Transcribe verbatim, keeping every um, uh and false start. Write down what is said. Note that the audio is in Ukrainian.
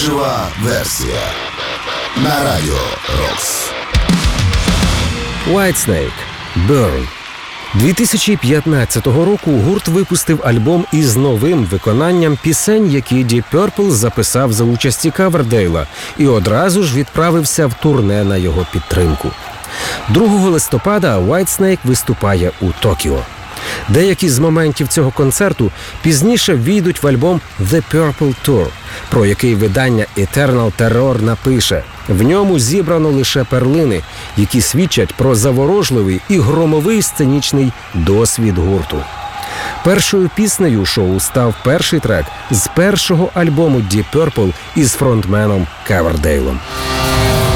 Жива версія на радіо Рокс. Whitesnake – Burn. дві тисячі п'ятнадцятого року гурт випустив альбом із новим виконанням пісень, які Deep Purple записав за участі Ковердейла, і одразу ж відправився в турне на його підтримку. другого листопада Whitesnake виступає у Токіо. Деякі з моментів цього концерту пізніше війдуть в альбом The Purple Tour, про який видання Eternal Terror напише: в ньому зібрано лише перлини, які свідчать про заворожливий і громовий сценічний досвід гурту. Першою піснею шоу став перший трек з першого альбому Deep Purple із фронтменом Ковердейлом.